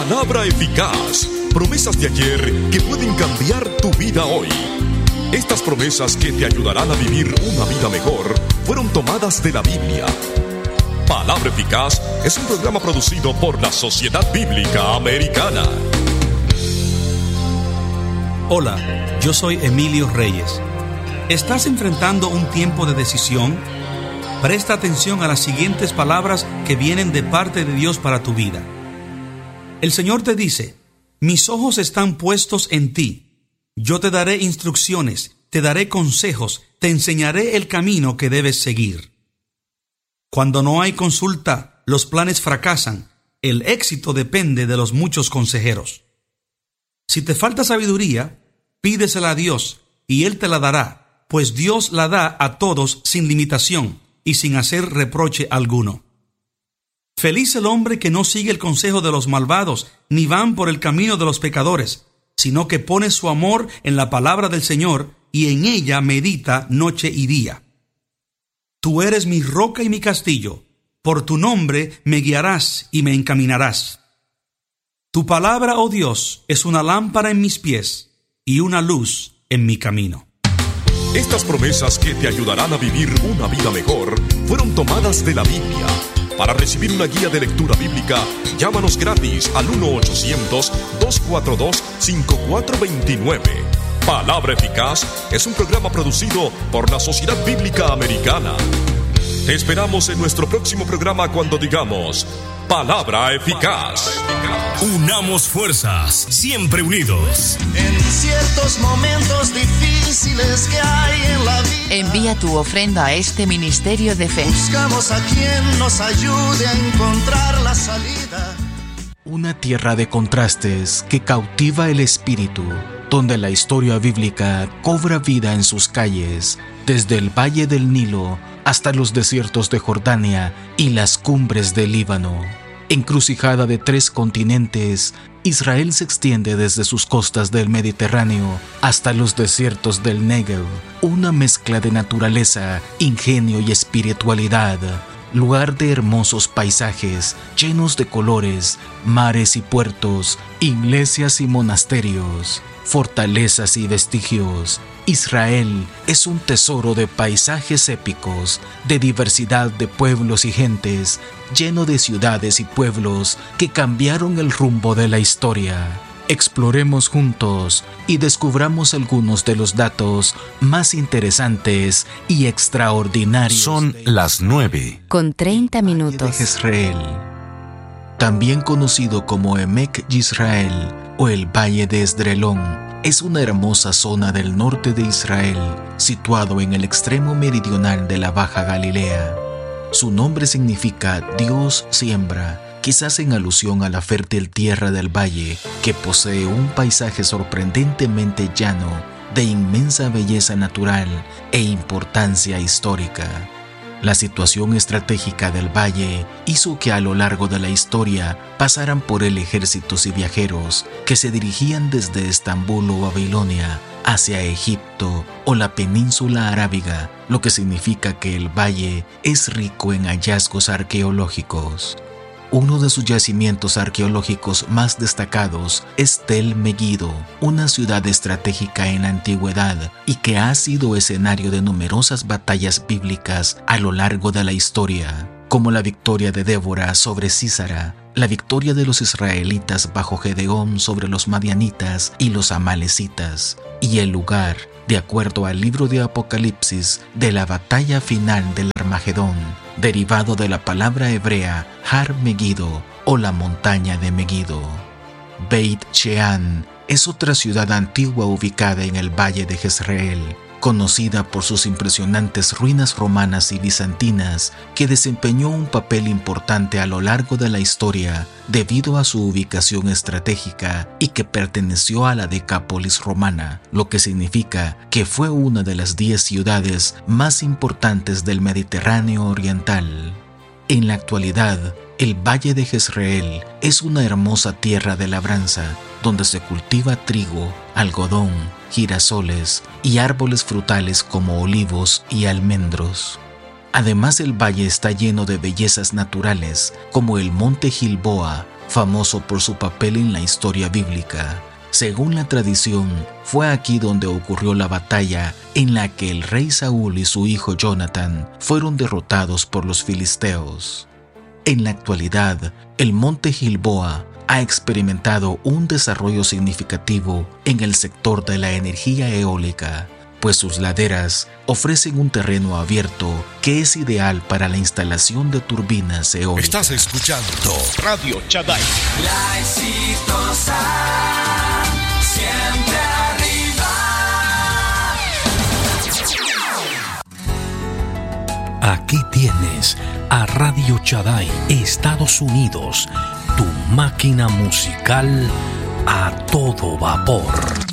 Palabra eficaz. Promesas de ayer que pueden cambiar tu vida hoy. Estas promesas que te ayudarán a vivir una vida mejor fueron tomadas de la Biblia. Palabra Eficaz es un programa producido por la Sociedad Bíblica Americana. Hola, yo soy Emilio Reyes. ¿Estás enfrentando un tiempo de decisión? Presta atención a las siguientes palabras que vienen de parte de Dios para tu vida. El Señor te dice: mis ojos están puestos en ti. Yo te daré instrucciones, te daré consejos, te enseñaré el camino que debes seguir. Cuando no hay consulta, los planes fracasan. El éxito depende de los muchos consejeros. Si te falta sabiduría, pídesela a Dios y Él te la dará, pues Dios la da a todos sin limitación y sin hacer reproche alguno. Feliz el hombre que no sigue el consejo de los malvados, ni van por el camino de los pecadores, sino que pone su amor en la palabra del Señor y en ella medita noche y día. Tú eres mi roca y mi castillo, por tu nombre me guiarás y me encaminarás. Tu palabra, oh Dios, es una lámpara en mis pies y una luz en mi camino. Estas promesas que te ayudarán a vivir una vida mejor fueron tomadas de la Biblia. Para recibir una guía de lectura bíblica, llámanos gratis al 1-800-242-5429. Palabra Eficaz es un programa producido por la Sociedad Bíblica Americana. Te esperamos en nuestro próximo programa cuando digamos Palabra Eficaz. Unamos fuerzas, siempre unidos. En ciertos momentos difíciles que hay en la vida, envía tu ofrenda a este ministerio de fe. Buscamos a quien nos ayude a encontrar la salida. Una tierra de contrastes que cautiva el espíritu, donde la historia bíblica cobra vida en sus calles, desde el valle del Nilo hasta los desiertos de Jordania y las cumbres del Líbano. Encrucijada de 3 continentes, Israel se extiende desde sus costas del Mediterráneo hasta los desiertos del Negev, una mezcla de naturaleza, ingenio y espiritualidad, lugar de hermosos paisajes llenos de colores, mares y puertos, iglesias y monasterios, fortalezas y vestigios. Israel es un tesoro de paisajes épicos, de diversidad de pueblos y gentes, lleno de ciudades y pueblos que cambiaron el rumbo de la historia. Exploremos juntos y descubramos algunos de los datos más interesantes y extraordinarios. Son las 9:30. De Jezreel, también conocido como Emek Yisrael o el Valle de Esdrelón, es una hermosa zona del norte de Israel, situado en el extremo meridional de la Baja Galilea. Su nombre significa Dios siembra, quizás en alusión a la fértil tierra del valle, que posee un paisaje sorprendentemente llano, de inmensa belleza natural e importancia histórica. La situación estratégica del valle hizo que a lo largo de la historia pasaran por él ejércitos y viajeros que se dirigían desde Estambul o Babilonia hacia Egipto o la península arábiga, lo que significa que el valle es rico en hallazgos arqueológicos. Uno de sus yacimientos arqueológicos más destacados es Tel Megiddo, una ciudad estratégica en la antigüedad y que ha sido escenario de numerosas batallas bíblicas a lo largo de la historia, como la victoria de Débora sobre Sísara, la victoria de los israelitas bajo Gedeón sobre los madianitas y los amalecitas, y el lugar, de acuerdo al libro de Apocalipsis, de la batalla final del Armagedón, derivado de la palabra hebrea Har Megiddo o la montaña de Megiddo. Beit Shean es otra ciudad antigua ubicada en el valle de Jezreel, conocida por sus impresionantes ruinas romanas y bizantinas, que desempeñó un papel importante a lo largo de la historia debido a su ubicación estratégica y que perteneció a la Decápolis romana, lo que significa que fue una de las 10 ciudades más importantes del Mediterráneo oriental. En la actualidad, el Valle de Jezreel es una hermosa tierra de labranza, donde se cultiva trigo, algodón, girasoles y árboles frutales como olivos y almendros. Además, el valle está lleno de bellezas naturales, como el monte Gilboa, famoso por su papel en la historia bíblica. Según la tradición, fue aquí donde ocurrió la batalla en la que el rey Saúl y su hijo Jonathan fueron derrotados por los filisteos. En la actualidad, el monte Gilboa ha experimentado un desarrollo significativo en el sector de la energía eólica, pues sus laderas ofrecen un terreno abierto que es ideal para la instalación de turbinas eólicas. Estás escuchando Radio Chaday. La exitosa, siempre arriba. Aquí tienes a Radio Chaday, Estados Unidos, tu máquina musical a todo vapor.